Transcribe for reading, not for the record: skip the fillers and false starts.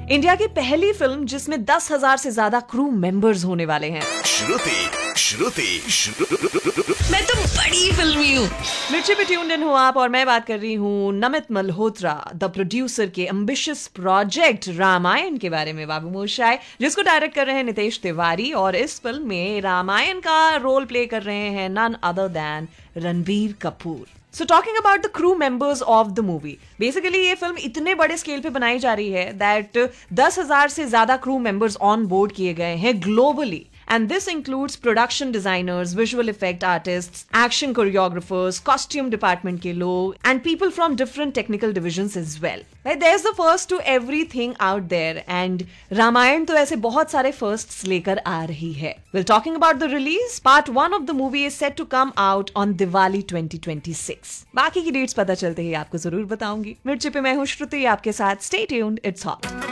India की पहली film जिसमें 10,000 से ज्यादा क्रू मेंबर्स होने वाले हैं। श्रुति मैं तो बड़ी फिल्मी हूँ। मिर्ची पे ट्यून्ड इन हो आप और मैं बात कर रही हूँ नमित मल्होत्रा द प्रोड्यूसर के एम्बिशियस प्रोजेक्ट रामायण के बारे में। बाबू मोशाय जिसको डायरेक्ट कर रहे हैं नितेश तिवारी और इस फिल्म में रामायण का रोल प्ले कर रहे हैं none other than Ranbir Kapoor. So talking about the crew members of the movie, basically ये फिल्म इतने बड़े स्केल पे बनाई जा रही है that 10,000 से ज्यादा crew members on board किए गए हैं globally. And this includes production designers, visual effect artists, action choreographers, costume department के लोग, and people from different technical divisions as well. Right, there's the first to everything out there, and Ramayan तो ऐसे बहुत सारे firsts लेकर आ रही है. Well, talking about the release, part 1 of the movie is set to come out on Diwali 2026. बाकी की dates पता चलते ही आपको जरूर बताऊंगी। मिर्ची पे मैं हूँ श्रुति आपके साथ। Stay tuned, it's hot.